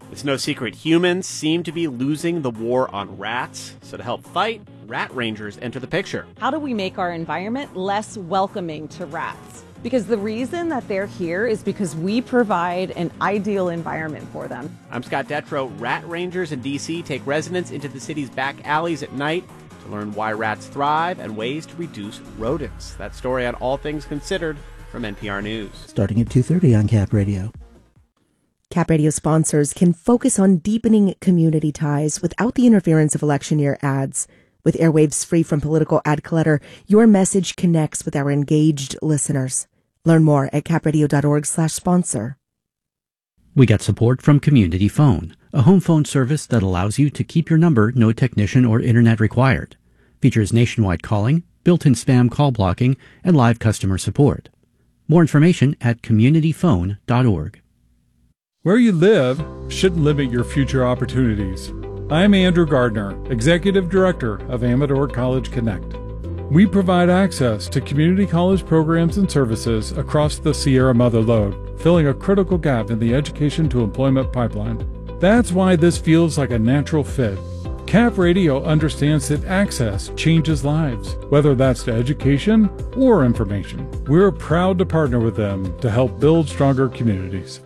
It's no secret humans seem to be losing the war on rats. So to help fight, rat rangers enter the picture. How do we make our environment less welcoming to rats? Because the reason that they're here is because we provide an ideal environment for them. I'm Scott Detrow. Rat rangers in D.C. take residents into the city's back alleys at night to learn why rats thrive and ways to reduce rodents. That story on All Things Considered from NPR News. Starting at 2:30 on Cap Radio. Cap Radio sponsors can focus on deepening community ties without the interference of election year ads. With airwaves free from political ad clutter, your message connects with our engaged listeners. Learn more at capradio.org/sponsor. We get support from Community Phone, a home phone service that allows you to keep your number, no technician or internet required. Features nationwide calling, built-in spam call blocking, and live customer support. More information at communityphone.org. Where you live shouldn't limit your future opportunities. I'm Andrew Gardner, Executive Director of Amador College Connect. We provide access to community college programs and services across the Sierra Mother Lode, filling a critical gap in the education to employment pipeline. That's why this feels like a natural fit. Cap Radio understands that access changes lives, whether that's to education or information. We're proud to partner with them to help build stronger communities.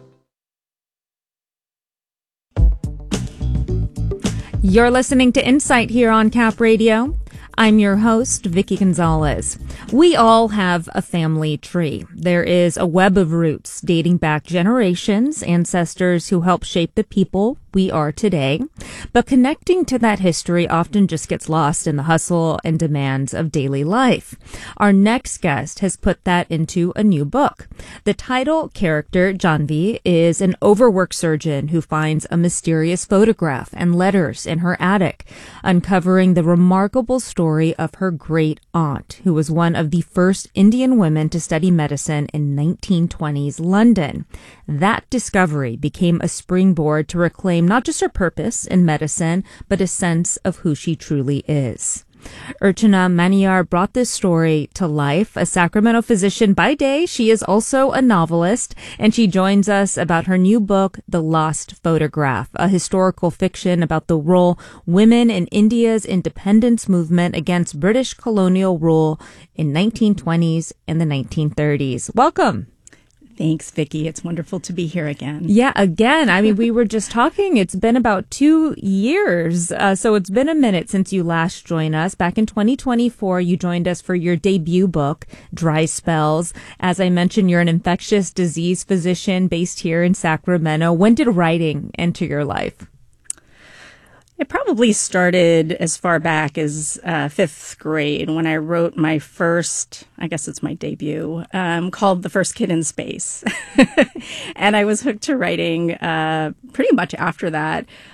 You're listening to Insight here on Cap Radio. I'm your host, Vicky Gonzalez. We all have a family tree. There is a web of roots dating back generations, ancestors who helped shape the people we are today. But connecting to that history often just gets lost in the hustle and demands of daily life. Our next guest has put that into a new book. The title character, Janvi, is an overworked surgeon who finds a mysterious photograph and letters in her attic, uncovering the remarkable story of her great aunt, who was one of the first Indian women to study medicine in 1920s London. That discovery became a springboard to reclaim not just her purpose in medicine, but a sense of who she truly is. Urchana Maniyar brought this story to life. A Sacramento physician by day, she is also a novelist, and she joins us about her new book, The Lost Photograph, a historical fiction about the role women in India's independence movement against British colonial rule in 1920s and the 1930s. Welcome. Thanks, Vicki. It's wonderful to be here again. Yeah, again. I mean, we were just talking. It's been about 2 years. So it's been a minute since you last joined us. Back in 2024, you joined us for your debut book, Dry Spells. As I mentioned, you're an infectious disease physician based here in Sacramento. When did writing enter your life? It probably started as far back as fifth grade when I wrote my first, I guess it's my debut, called The First Kid in Space. And I was hooked to writing pretty much after that.